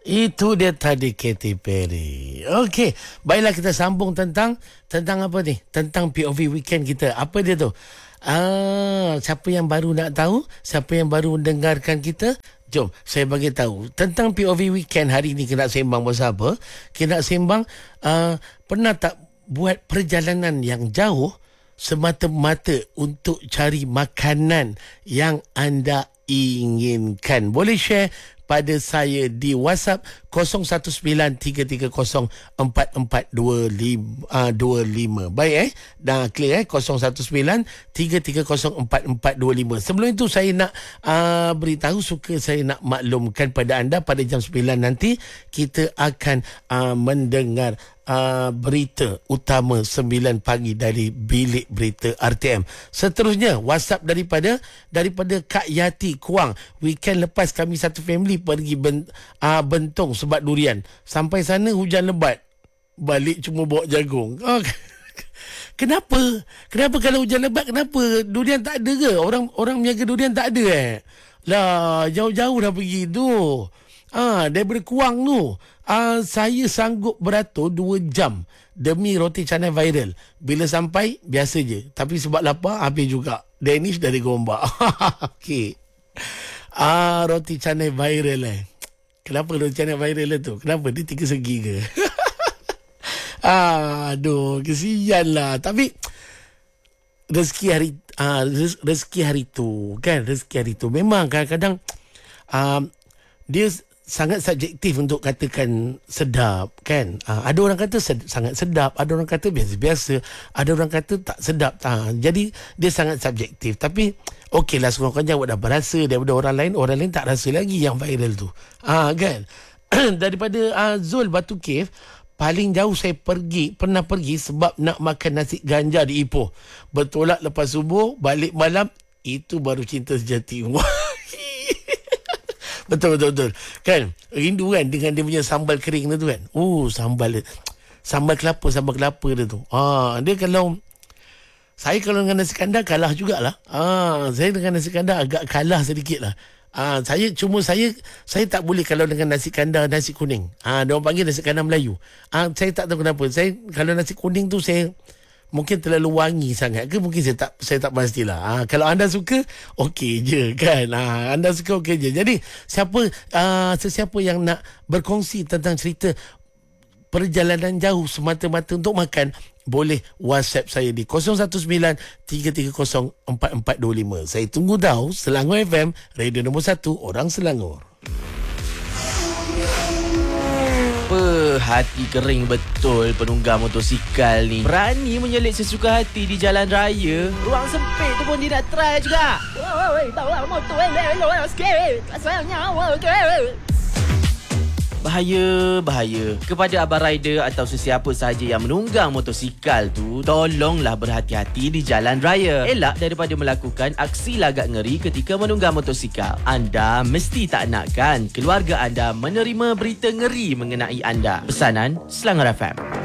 Itu dia tadi Katy Perry. Okey, baiklah kita sambung tentang apa ni? Tentang POV weekend kita. Apa dia tu? Siapa yang baru nak tahu? Siapa yang baru mendengarkan kita? Jom, saya bagi tahu. Tentang POV weekend hari ni kita nak sembang pasal apa? Kita nak sembang pernah tak buat perjalanan yang jauh semata-mata untuk cari makanan yang anda inginkan? Boleh share pada saya di WhatsApp 0193304425. Baik dah clear 0193304425. Sebelum itu saya nak beritahu, saya nak maklumkan pada anda pada jam 9 nanti kita akan mendengar berita utama 9 pagi dari Bilik Berita RTM. Seterusnya WhatsApp daripada Kak Yati Kuang. Weekend lepas kami satu family pergi Bentong sebab durian. Sampai sana hujan lebat. Balik cuma bawa jagung. Kenapa kalau hujan lebat kenapa durian tak ada ke? Orang meniaga durian tak ada Lah, jauh-jauh dah pergi tu. Daripada Kuang tu. Saya sanggup beratur 2 jam demi roti canai viral. Bila sampai, biasa je. Tapi sebab lapar, habis juga. Danish dari Gombak. Okey. Roti canai viral Kenapa roti canai viral tu? Kenapa? Dia 3 segi ke? Aduh, kesian lah. Tapi, rezeki hari tu. Kan? Rezeki hari tu. Memang kadang-kadang dia sangat subjektif untuk katakan sedap, kan? Ada orang kata sangat sedap, ada orang kata biasa-biasa, ada orang kata tak sedap. Jadi dia sangat subjektif. Tapi okeylah, sekurang-kurangnya awak dah berasa daripada orang lain tak rasa lagi yang viral tu. Kan? Daripada Zul Batu Cave, paling jauh saya pernah pergi sebab nak makan nasi ganja di Ipoh. Bertolak lepas subuh, balik malam, itu baru cinta sejati. Betul. Kan? Rindu kan dengan dia punya sambal kering tu kan? Sambal kelapa dia tu. Dia kalau dengan nasi kandar kalah jugalah. Saya dengan nasi kandar agak kalah sedikit lah. Saya tak boleh kalau dengan nasi kandar, nasi kuning. Dia orang panggil nasi kandar Melayu. Saya tak tahu kenapa. Saya kalau nasi kuning tu saya mungkin terlalu wangi sangat ke, mungkin saya tak pastilah. Kalau anda suka, okey je kan. Anda suka, okey je. Jadi sesiapa yang nak berkongsi tentang cerita perjalanan jauh semata-mata untuk makan, boleh WhatsApp saya di 0193304425. Saya tunggu tahu. Selangor FM, radio nombor 1 orang Selangor. Hati kering betul penunggang motosikal ni. Berani menyelit sesuka hati di jalan raya. Ruang sempit tu pun dia nak try juga. Bawa motor elok-elok sikit. Pasal nyawa ke. Bahaya. Kepada abang rider atau sesiapa sahaja yang menunggang motosikal tu, tolonglah berhati-hati di jalan raya. Elak daripada melakukan aksi lagak ngeri ketika menunggang motosikal. Anda mesti tak nakkan keluarga anda menerima berita ngeri mengenai anda. Pesanan Selangor FM.